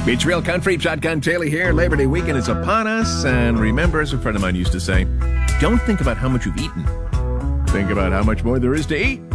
Beach Real Country, Shotgun Taylor here. Labor Day weekend is upon us, and remember, as a friend of mine used to say, don't think about how much you've eaten. Think about how much more there is to eat.